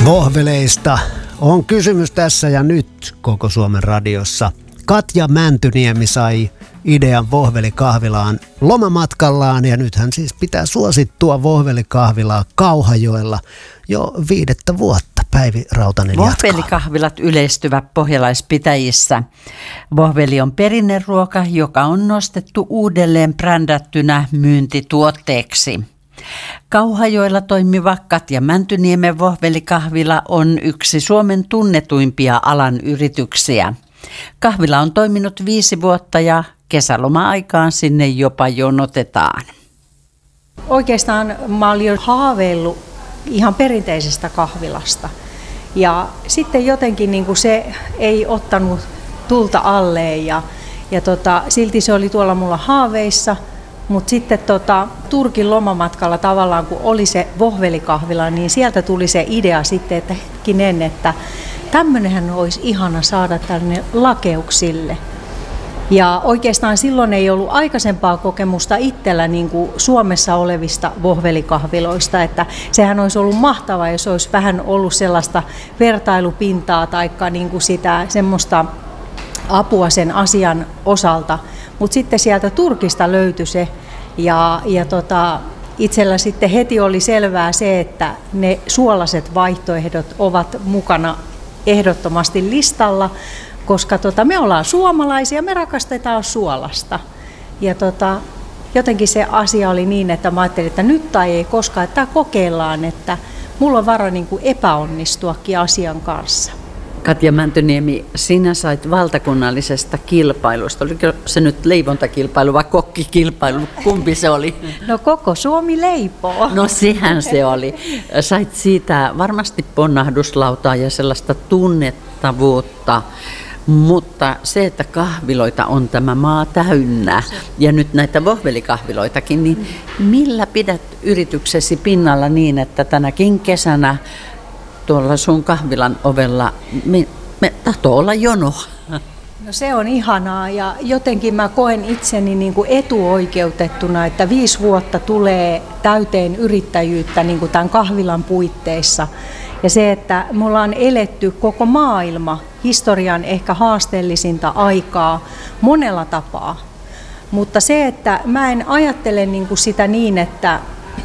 Vohveleista on kysymys tässä ja nyt koko Suomen radiossa. Katja Mäntyniemi sai idean vohvelikahvilaan lomamatkallaan ja nyt hän siis pitää suosittua vohvelikahvilaa Kauhajoella jo 5. vuotta. Päivi Rautanen jatkaa. Vohvelikahvilat yleistyvät pohjalaispitäjissä. Vohveli on perinneruoka, joka on nostettu uudelleen brändättynä myyntituotteeksi. Kauhajoella toimiva Katja Mäntyniemen vohvelikahvila on yksi Suomen tunnetuimpia alan yrityksiä. Kahvila on toiminut 5 vuotta ja kesäloma-aikaan sinne jopa jonotetaan. Oikeastaan mä olin jo haaveillut ihan perinteisestä kahvilasta. Ja sitten jotenkin niin kuin se ei ottanut tulta alleen ja silti se oli tuolla mulla haaveissa. Mutta sitten Turkin lomamatkalla tavallaan, kun oli se vohvelikahvila, niin sieltä tuli se idea sitten, että hetkinen, että tämmöinenhän olisi ihana saada tällainen lakeuksille. Ja oikeastaan silloin ei ollut aikaisempaa kokemusta itsellä niin kuin Suomessa olevista vohvelikahviloista, että sehän olisi ollut mahtavaa, jos olisi vähän ollut sellaista vertailupintaa tai niin kuin sitä semmoista apua sen asian osalta. Mutta sitten sieltä Turkista löytyi se ja itsellä sitten heti oli selvää se, että ne suolaiset vaihtoehdot ovat mukana ehdottomasti listalla, koska me ollaan suomalaisia, me rakastetaan suolasta. Ja jotenkin se asia oli niin, että mä ajattelin, että nyt tai ei koskaan, että kokeillaan, että mulla on vara niin kuin epäonnistuakin asian kanssa. Katja Mäntyniemi, sinä sait valtakunnallisesta kilpailusta. Oliko se nyt leivontakilpailu vai kokkikilpailu? Kumpi se oli? No koko Suomi leipoo. No sehän se oli. Sait siitä varmasti ponnahduslautaa ja sellaista tunnettavuutta. Mutta se, että kahviloita on tämä maa täynnä ja nyt näitä vohvelikahviloitakin, niin millä pidät yrityksesi pinnalla niin, että tänäkin kesänä tuolla sun kahvilan ovella me tahtoo olla jono? No se on ihanaa ja jotenkin mä koen itseni niin kuin etuoikeutettuna, että 5 vuotta tulee täyteen yrittäjyyttä niin kuin tämän kahvilan puitteissa. Ja se, että me ollaan eletty koko maailma historian ehkä haasteellisinta aikaa monella tapaa. Mutta se, että mä en ajattele niin kuin sitä niin, että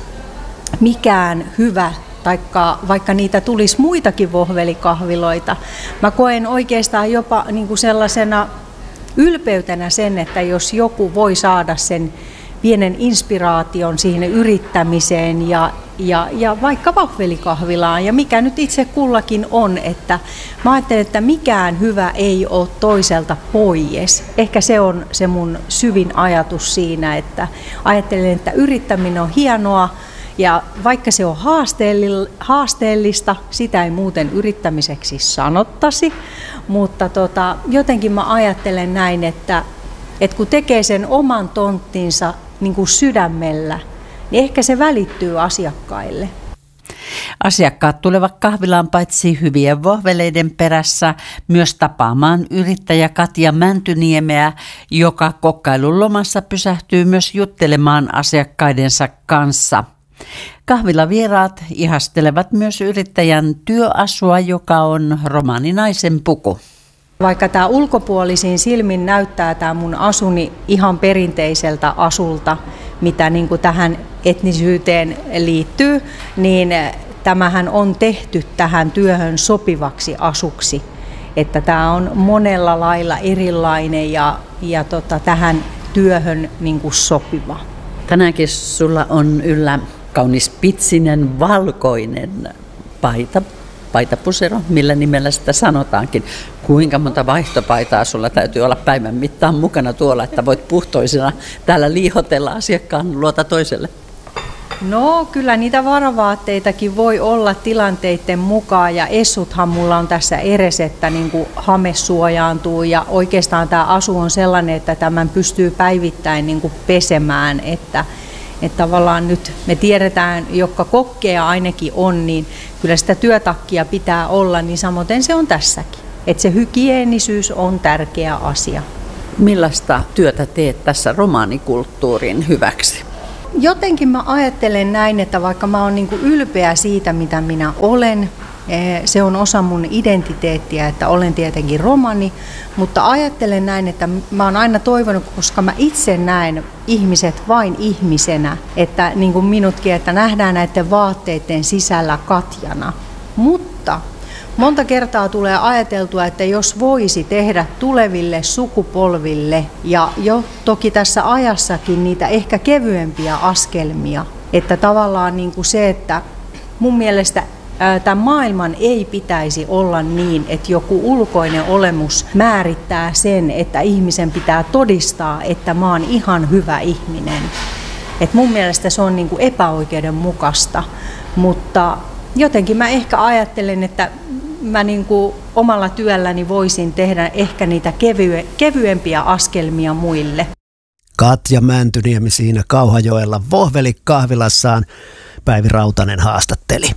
mikään hyvä vaikka niitä tulisi muitakin vohvelikahviloita. Mä koen oikeastaan jopa niin kuin sellaisena ylpeytenä sen, että jos joku voi saada sen pienen inspiraation siihen yrittämiseen ja vaikka vohvelikahvilaan ja mikä nyt itse kullakin on, että mä ajattelen, että mikään hyvä ei ole toiselta pois. Ehkä se on se mun syvin ajatus siinä, että ajattelen, että yrittäminen on hienoa. Ja vaikka se on haasteellista, sitä ei muuten yrittämiseksi sanottaisi, mutta jotenkin mä ajattelen näin, että kun tekee sen oman tonttinsa niin kuin sydämellä, niin ehkä se välittyy asiakkaille. Asiakkaat tulevat kahvilaan paitsi hyvien vohveleiden perässä myös tapaamaan yrittäjä Katja Mäntyniemeä, joka kokkailun lomassa pysähtyy myös juttelemaan asiakkaidensa kanssa. Kahvilavieraat ihastelevat myös yrittäjän työasua, joka on romaaninaisen puku. Vaikka tämä ulkopuolisin silmin näyttää tämä mun asuni ihan perinteiseltä asulta, mitä niin kuin tähän etnisyyteen liittyy, niin tämähän on tehty tähän työhön sopivaksi asuksi. Että tämä on monella lailla erilainen ja tähän työhön niin kuin sopiva. Tänäänkin sulla on yllä kaunis pitsinen valkoinen paitapusero, millä nimellä sitä sanotaankin. Kuinka monta vaihtopaitaa sulla täytyy olla päivän mittaan mukana tuolla, että voit puhtoisena täällä liihotella asiakkaan luota toiselle? No kyllä niitä varavaatteitakin voi olla tilanteiden mukaan ja essuthan mulla on tässä edes, että niin kuin hame suojaantuu ja oikeastaan tämä asu on sellainen, että tämän pystyy päivittäin niin kuin pesemään, että tavallaan nyt me tiedetään, jotka kokkeja ainakin on, niin kyllä sitä työtakkia pitää olla, niin samoin se on tässäkin. Että se hygieenisyys on tärkeä asia. Millaista työtä teet tässä romaanikulttuurin hyväksi? Jotenkin mä ajattelen näin, että vaikka mä oon niin kuin ylpeä siitä, mitä minä olen, Se on osa mun identiteettiä, että olen tietenkin romani, mutta ajattelen näin, että mä oon aina toivonut, koska mä itse näen ihmiset vain ihmisenä, että niin kuin minutkin, että nähdään näiden vaatteiden sisällä Katjana. Mutta monta kertaa tulee ajateltua, että jos voisi tehdä tuleville sukupolville ja jo toki tässä ajassakin niitä ehkä kevyempiä askelmia, että tavallaan niin kuin se, että mun mielestä tämän maailman ei pitäisi olla niin, että joku ulkoinen olemus määrittää sen, että ihmisen pitää todistaa, että mä oon ihan hyvä ihminen. Et mun mielestä se on niin kuin epäoikeudenmukaista, mutta jotenkin mä ehkä ajattelen, että mä niin kuin omalla työlläni voisin tehdä ehkä niitä kevyempiä askelmia muille. Katja Mäntyniemi siinä Kauhajoella Vohveli-kahvilassaan. Päivi Rautanen haastatteli.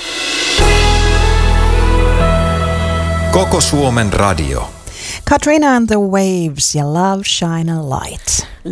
Koko Suomen radio. Katrina and the Waves ja Love Shine a Light.